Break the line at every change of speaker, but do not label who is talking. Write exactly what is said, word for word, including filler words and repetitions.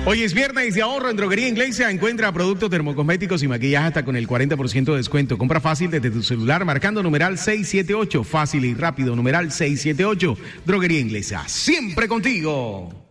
Hoy es viernes de ahorro en Droguería Inglesa. Encuentra productos termocosméticos y maquillaje hasta con el cuarenta por ciento de descuento. Compra fácil desde tu celular marcando numeral seiscientos setenta y ocho. Fácil y rápido, numeral seiscientos setenta y ocho. Droguería Inglesa, siempre contigo.